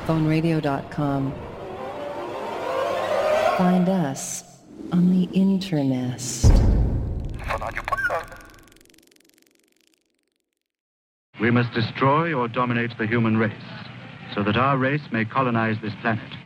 PhoneRadio.com. Find us on the Internest. We must destroy or dominate the human race so that our race may colonize this planet.